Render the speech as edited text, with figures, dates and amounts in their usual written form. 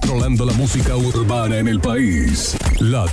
controlando la música urbana en el país. La